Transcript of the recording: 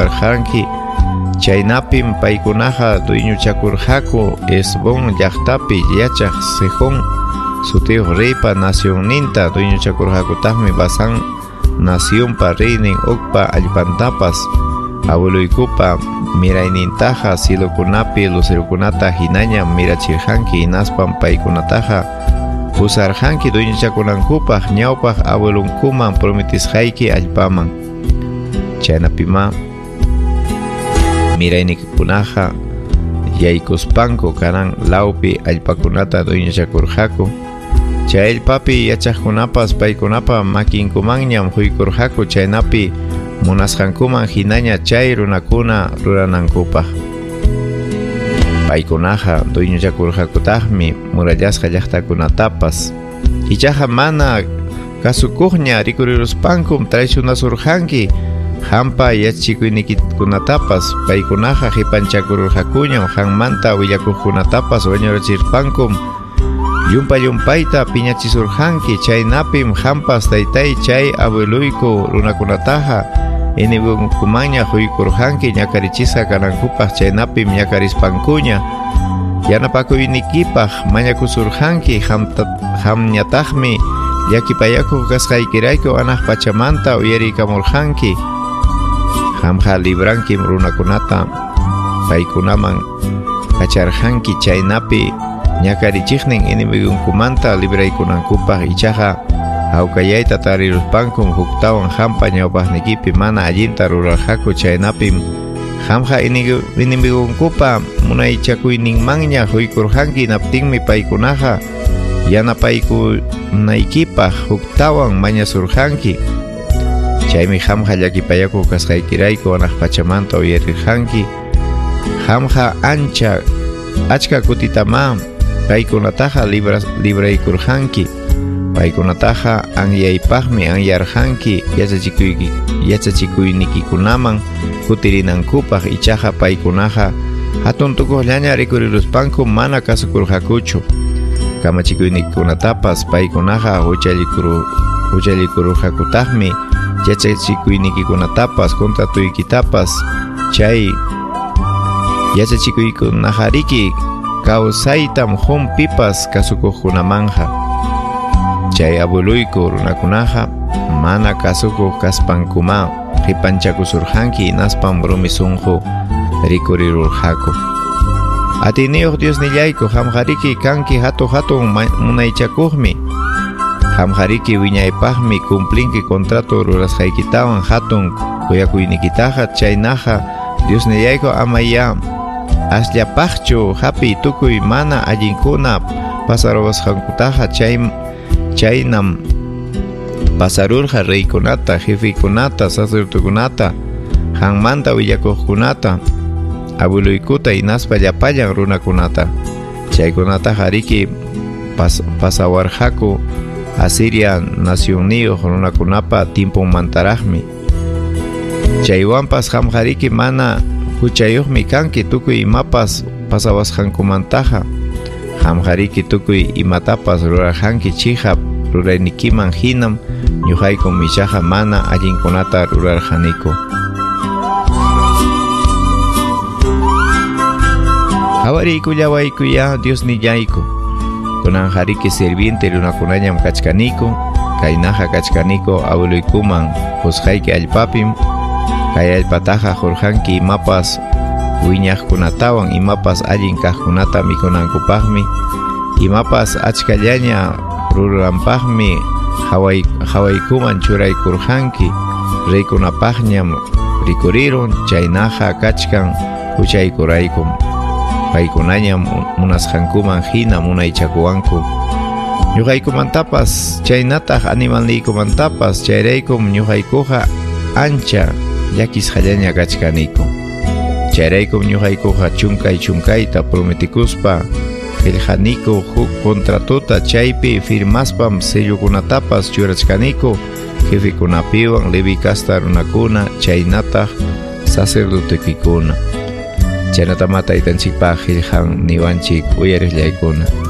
rurarqanki chaynapim paykunaqa dueñuchakurqaku Esbon llaqtapi yachaq Sejón sutiyuq reypa nacionninta dueñuchakurqakutaqmi Basán nacionpa reynin ukpa allpantapas abueluykupa miraynintaqa silukunapi lucerukunata hinaña mirachirqanki hinaspan paykunataqa pusarqanki dueñuchakunankupaq ñawpaq abuelunkuman prometisqayki allpaman chaynapima miraynikunaqa yaykuspanku karan lawpi allpakunata dueñuchakurqaku chay allpapi yachaqkunapas paykunapa makinkumanñam huykurqaku chaynapi munasqankuman hinaña chay runakuna ruranankupaq paykunaqa dueñuchakurqakutaqmi murallasqa llaqtakunatapas ichaqa mana kasukuqña rikuriruspankum traicionasurqanki hampa yachachikuynikikunatapas paykunaqa qipanchakururqakuñam hanmanta willakuqkunatapas wañurachirpankum yumpayta piñachisurqanki chaynapim hampas taytay chay abueluyku runakunataqa inimunkumanña huykurqanki ñakarichisqa kanankupaq chaynapim ñakarispankuña yanapakuynikipaq mañakusurqanki hamñataqmi llakipayakuq kasqaykirayku anaq pachamanta uyarikamurqanki hamqa librankim runakunata paykunaman kacharqanki chaynapi ñakarichiqnin inimunkumanta libraykunankupaq ichaqa hawkallayta tariruspankum huktawan hampa ñawpaqnikipi mana allinta rurarqaku chaynapim hamqa inimunkupa munaychakuyninmanña huykurqanki naptinmi paykunaqa yanapaykunaykipaq huktawan mañasurqanki chaymi hamqa llakipayakuq kasqaykirayku anaq pachamanta uyarirqanki hamqa achka kutitama paykunataqa libraykurqanki paykunataqa anyaypaqmi anyarqanki yachachikuynikikunaman kutirinankupaq ichaqa paykunaqa hatun tukuqllaña rikuriruspanku mana kasukurqakuchu kamachikuynikunatapas paykunaqa huchallikururqakutaqmi yachachikuynikikunatapas contratuykitapas chay yachachikuykunajariki kawsaytam humpipas kasukuqkunamanja chay abueluyku runakunaqa mana kasukuq kaspankuma qipanchakusurqanki hinaspan brumisunqu rikurirurqaku atiniyuq Diosnillayku hamqariki kanki hatun munaychakuqmi hamqariki wiñaypaqmi cumplinki contrato rurasqaykitawan hatun kuyakuynikitaqa chaynaqa Diosnillayku amaya asllapaqchu hapi tukuy mana allinkuna pasaruwasqankutaqa chaynam pasarurqa reykunata jefikunata sacerdotekunata hanmanta willakuqkunata abueluykuta hinaspa llapallan runakunata chaykunataqa riki pasawarqaku Asiria nacionniyuq runakunapa timpunmantaraqmi chaywanpas hamqariki mana huchayuqmi kanki tukuy imapas pasawasqankumantaqa hamqariki tukuy imatapas rurarqanki chihap ruraynikiman hinam ñuqayku mishaqa mana allinkunata rurarqaniku hawariykullawaykuya Diosnillayku kunanqariki sirviente runakunañam kachkaniku kaynaqa kachkaniku abueluykuman qusqayki allpapim kay allpataqa hurqanki imapas wiñaqkunatawan imapas allin kaqkunata mikunankupaqmi imapas achkallaña ruranpaqmi hawaykuman churaykurqanki raykunapaqñam rikurirun chaynaqa kachkan huchaykuraykum paykunañam munasqankuman hina munaychakuwanku ñuqaykumantapas chaynataq animalniykumantapas chayraykum ñuqaykuqa ancha llakisqallaña kachkaniku chayraykum ñuqaykuqa chunkayta prometikuspa qillqaniku huk contratuta chaypi firmaspam sellukunatapas churachkaniku jefekunapiwan levi kasta runakuna chaynataq sacerdotekikuna chaynatama taytanchikpaq qillqan niwanchik uyariqllaykuna